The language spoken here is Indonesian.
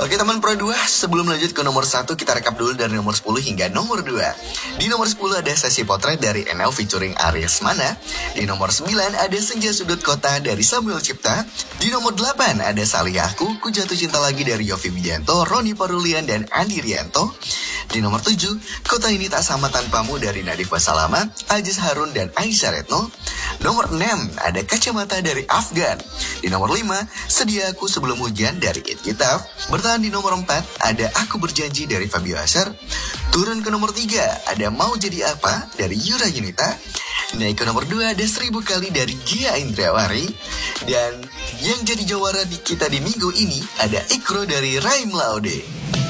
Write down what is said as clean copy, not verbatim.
Oke teman Pro 2, sebelum lanjut ke nomor 1, kita rekap dulu dari nomor 10 hingga nomor 2. Di nomor 10 ada Sesi Potret dari NL featuring Aries Mana. Di nomor 9 ada Senja Sudut Kota dari Samuel Cipta. Di nomor 8 ada Salih Aku, Ku Jatuh Cinta Lagi dari Yovie Widianto, Roni Parulian, dan Andi Rianto. Di nomor 7, Kota Ini Tak Sama Tanpamu dari Nadif Wasalama, Aziz Harun, dan Aisyah Retno. Nomor 6 ada Kacamata dari Afgan. Di nomor 5, Sedia Aku Sebelum Hujan dari It Kitab. Bertahan di nomor 4 ada Aku Berjanji dari Fabio Asar. Turun ke nomor 3 ada Mau Jadi Apa dari Yura Yunita. Naik ke nomor 2 ada 1000 Kali dari Gia Indriawari. Dan yang jadi jawara kita di minggu ini ada Ikro dari Raim Laude.